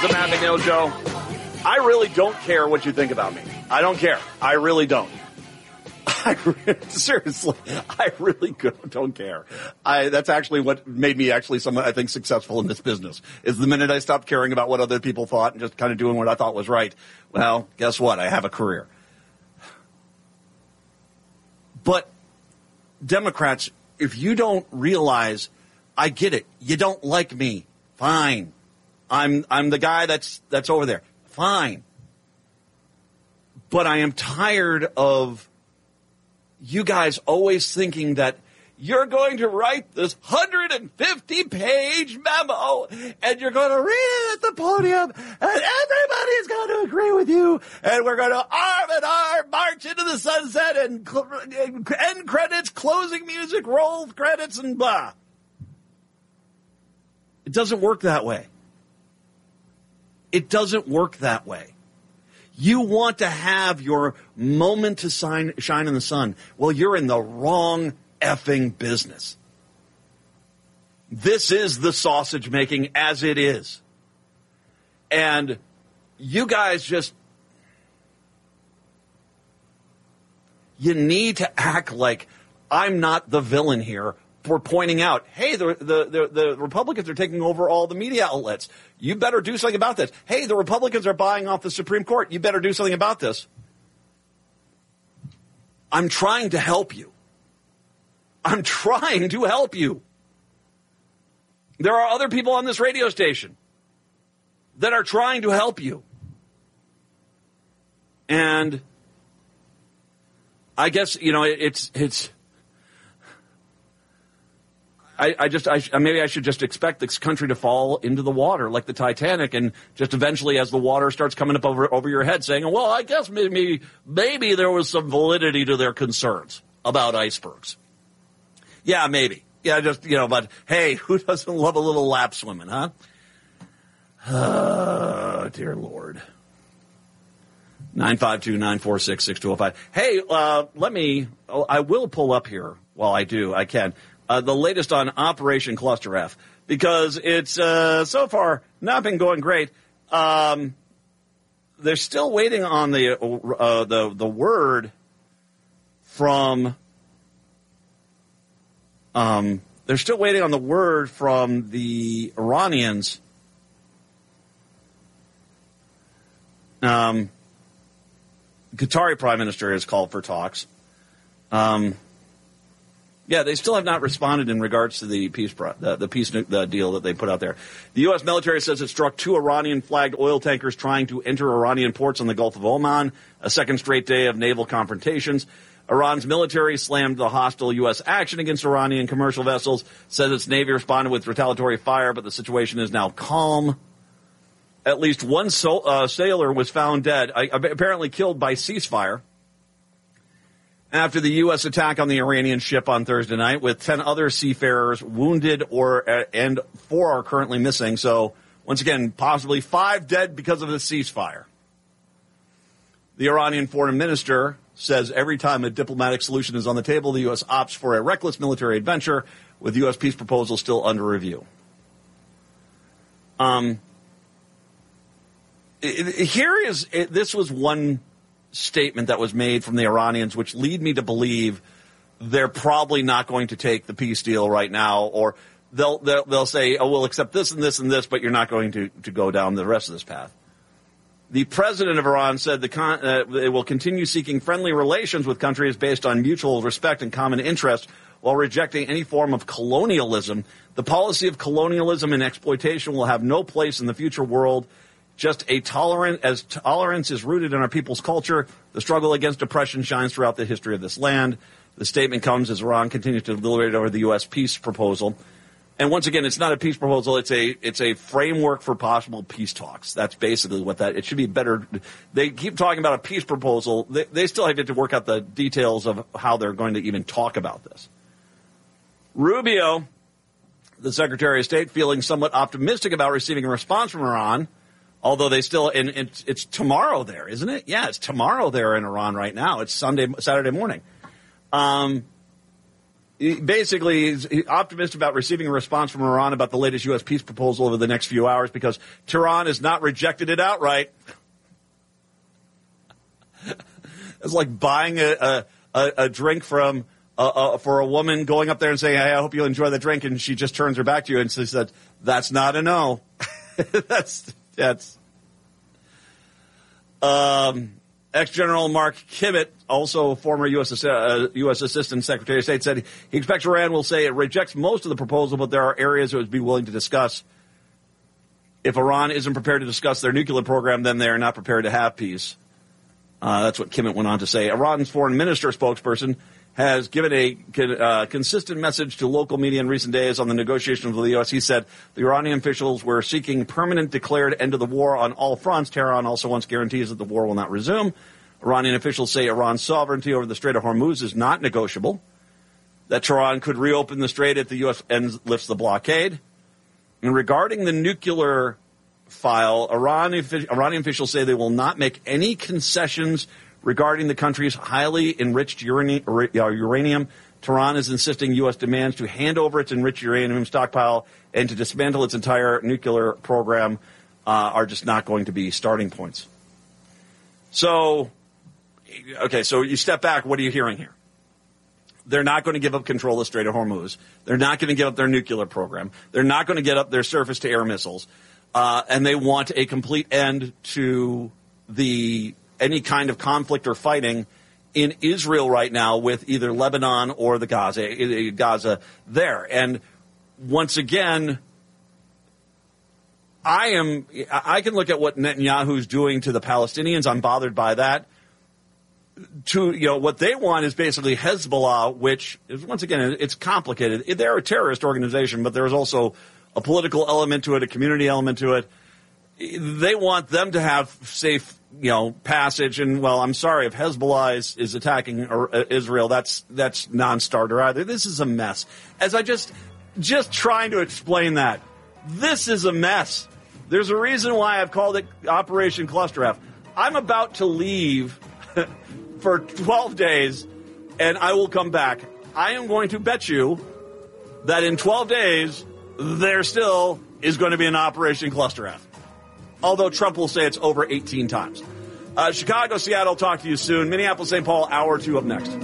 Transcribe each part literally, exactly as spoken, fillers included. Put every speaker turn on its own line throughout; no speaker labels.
the Matt McNeil Show. I really don't care what you think about me. I don't care. I really don't. I re- seriously, I really don't care. I, that's actually what made me actually somewhat, I think, successful in this business, is the minute I stopped caring about what other people thought and just kind of doing what I thought was right. Well, guess what? I have a career. But Democrats, if you don't realize, I get it. You don't like me. Fine. I'm I'm the guy that's that's over there. Fine. But I am tired of you guys always thinking that you're going to write this one hundred fifty page memo and you're going to read it at the podium and everybody's going to agree with you and we're going to arm in arm march into the sunset and cl- end credits, closing music, roll credits, and blah. It doesn't work that way. It doesn't work that way. You want to have your moment to shine, shine in the sun. Well, you're in the wrong effing business. This is the sausage making as it is. And you guys just, you need to act like I'm not the villain here for pointing out, hey, the, the, the, the Republicans are taking over all the media outlets. You better do something about this. Hey, the Republicans are buying off the Supreme Court. You better do something about this. I'm trying to help you. I'm trying to help you. There are other people on this radio station that are trying to help you. And I guess, you know, it, it's, it's, I, I just, I, maybe I should just expect this country to fall into the water like the Titanic, and just eventually, as the water starts coming up over over your head, saying, "Well, I guess maybe maybe there was some validity to their concerns about icebergs." Yeah, maybe. Yeah, just you know, but hey, who doesn't love a little lap swimming, huh? Oh, dear Lord. nine five two, nine four six, six two zero five. Hey, uh, let me. Oh, I will pull up here while I do. I can. Uh, the latest on Operation Cluster F, because it's uh, so far not been going great. Um, they're still waiting on the uh, the the word from. Um, they're still waiting on the word from the Iranians. Um, Qatari Prime Minister has called for talks. Um. Yeah, they still have not responded in regards to the peace pro- the, the peace the deal that they put out there. The U S military says it struck two Iranian-flagged oil tankers trying to enter Iranian ports on the Gulf of Oman, a second straight day of naval confrontations. Iran's military slammed the hostile U S action against Iranian commercial vessels, says its Navy responded with retaliatory fire, but the situation is now calm. At least one so, uh, sailor was found dead, uh, apparently killed by ceasefire, after the U S attack on the Iranian ship on Thursday night, with ten other seafarers wounded or uh, and four are currently missing. So, once again, possibly five dead because of the ceasefire. The Iranian foreign minister says every time a diplomatic solution is on the table, the U S opts for a reckless military adventure, with U S peace proposal still under review. Um, it, it, here is it, this was one statement that was made from the Iranians, which lead me to believe they're probably not going to take the peace deal right now, or they'll they'll, they'll say, "Oh, we'll accept this and this and this," but you're not going to, to go down the rest of this path. The president of Iran said the con- uh, they will continue seeking friendly relations with countries based on mutual respect and common interest, while rejecting any form of colonialism. The policy of colonialism and exploitation will have no place in the future world. Just a tolerant, as tolerance is rooted in our people's culture, the struggle against oppression shines throughout the history of this land. The statement comes as Iran continues to deliberate over the U S peace proposal. And once again, it's not a peace proposal. It's a it's a framework for possible peace talks. That's basically what that, it should be better. They keep talking about a peace proposal. They, they still have to work out the details of how they're going to even talk about this. Rubio, the Secretary of State, feeling somewhat optimistic about receiving a response from Iran, although they still, and it's, it's tomorrow there, isn't it? Yeah, it's tomorrow there in Iran right now. It's Sunday, Saturday morning. Um, he basically, he's optimistic about receiving a response from Iran about the latest U S peace proposal over the next few hours because Tehran has not rejected it outright. It's like buying a, a, a drink from uh, uh, for a woman, going up there and saying, hey, I hope you enjoy the drink, and she just turns her back to you and says, that, that's not a no. that's, that's, um, Ex-General Mark Kibbett, also former U S Uh, U S Assistant Secretary of State, said he expects Iran will say it rejects most of the proposal, but there are areas it would be willing to discuss. If Iran isn't prepared to discuss their nuclear program, then they are not prepared to have peace. Uh, that's what Kimmett went on to say. Iran's foreign minister spokesperson has given a uh, consistent message to local media in recent days on the negotiations with the U S. He said the Iranian officials were seeking permanent declared end to the war on all fronts. Tehran also wants guarantees that the war will not resume. Iranian officials say Iran's sovereignty over the Strait of Hormuz is not negotiable, that Tehran could reopen the strait if the U S ends, lifts the blockade. And regarding the nuclear file, Iran, Iranian officials say they will not make any concessions regarding the country's highly enriched uranium. Tehran is insisting U S demands to hand over its enriched uranium stockpile and to dismantle its entire nuclear program uh, are just not going to be starting points. So, okay, so you step back. What are you hearing here? They're not going to give up control of the Strait of Hormuz. They're not going to give up their nuclear program. They're not going to get up their surface-to-air missiles. Uh, and they want a complete end to the any kind of conflict or fighting in Israel right now with either Lebanon or the Gaza, Gaza there. And once again, I am, I can look at what Netanyahu's doing to the Palestinians. I'm bothered by that. To, you know, what they want is basically Hezbollah, which is, once again, it's complicated. They're a terrorist organization, but there's also a political element to it, a community element to it. They want them to have safe, you know, passage. And, well, I'm sorry, if Hezbollah is, is attacking Israel, that's that's non-starter either. This is a mess. As I just just trying to explain that, this is a mess. There's a reason why I've called it Operation Cluster F. I'm about to leave for twelve days, and I will come back. I am going to bet you that in twelve days, there still is going to be an Operation Cluster F. Although Trump will say it's over eighteen times. Uh, Chicago, Seattle, talk to you soon. Minneapolis, Saint Paul, hour two up next.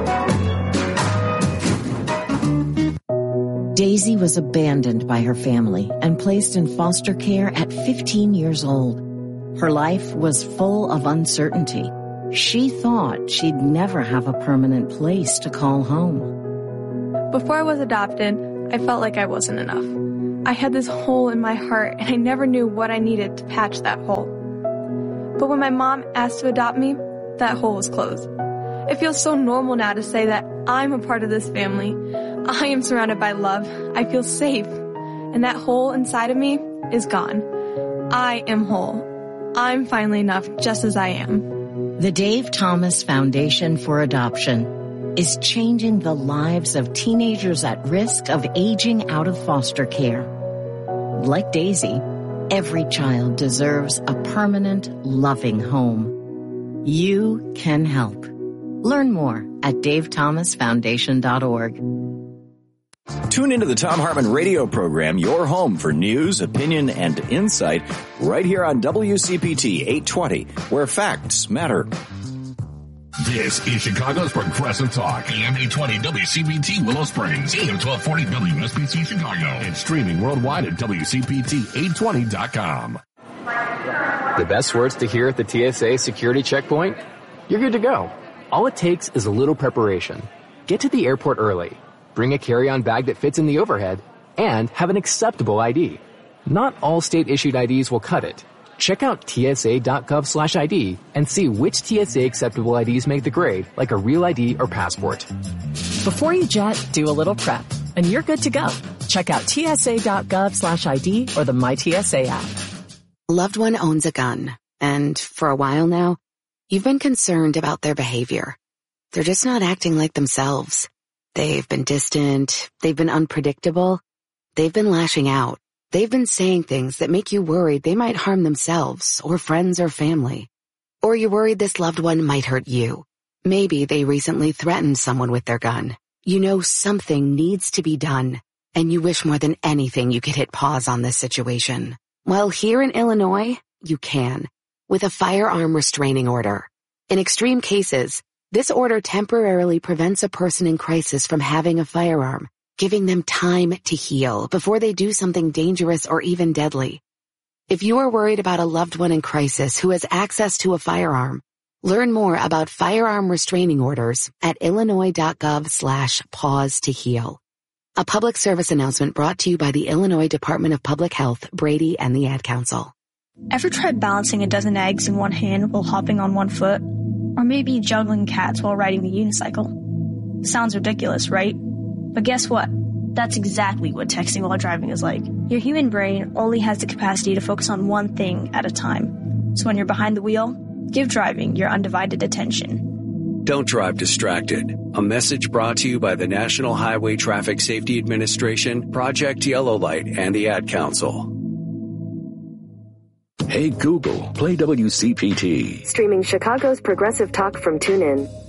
Daisy was abandoned by her family and placed in foster care at fifteen years old. Her life was full of uncertainty. She thought she'd never have a permanent place to call home.
Before I was adopted, I felt like I wasn't enough. I had this hole in my heart, and I never knew what I needed to patch that hole. But when my mom asked to adopt me, that hole was closed. It feels so normal now to say that I'm a part of this family. I am surrounded by love. I feel safe. And that hole inside of me is gone. I am whole. I'm finally enough just as I am.
The Dave Thomas Foundation for Adoption is changing the lives of teenagers at risk of aging out of foster care. Like Daisy, every child deserves a permanent, loving home. You can help. Learn more at dave thomas foundation dot org.
Tune into the Thom Hartmann radio program, your home for news, opinion, and insight, right here on W C P T eight twenty, where facts matter.
This is Chicago's Progressive Talk. A M eight twenty W C P T Willow Springs, A M twelve forty W S B C Chicago, and streaming worldwide at W C P T eight twenty dot com.
The best words to hear at the T S A security checkpoint? You're good to go. All it takes is a little preparation. Get to the airport early. Bring a carry-on bag that fits in the overhead, and have an acceptable I D. Not all state-issued I Ds will cut it. Check out T S A dot gov slash I D and see which T S A acceptable I Ds make the grade, like a real I D or passport.
Before you jet, do a little prep, and you're good to go. Check out T S A dot gov slash I D or the My T S A app.
Loved one owns a gun, and for a while now, you've been concerned about their behavior. They're just not acting like themselves. They've been distant, they've been unpredictable, they've been lashing out. They've been saying things that make you worried they might harm themselves or friends or family. Or you're worried this loved one might hurt you. Maybe they recently threatened someone with their gun. You know something needs to be done, and you wish more than anything you could hit pause on this situation. Well, here in Illinois, you can, with a firearm restraining order. In extreme cases, this order temporarily prevents a person in crisis from having a firearm, giving them time to heal before they do something dangerous or even deadly. If you are worried about a loved one in crisis who has access to a firearm, learn more about firearm restraining orders at illinois.gov slash pause to heal. A public service announcement brought to you by the Illinois Department of Public Health, Brady, and the Ad Council.
Ever tried balancing a dozen eggs in one hand while hopping on one foot? Or maybe juggling cats while riding the unicycle? Sounds ridiculous, right? But guess what? That's exactly what texting while driving is like. Your human brain only has the capacity to focus on one thing at a time. So when you're behind the wheel, give driving your undivided attention.
Don't drive distracted. A message brought to you by the National Highway Traffic Safety Administration, Project Yellow Light, and the Ad Council.
Hey Google, play W C P T.
Streaming Chicago's progressive talk from TuneIn.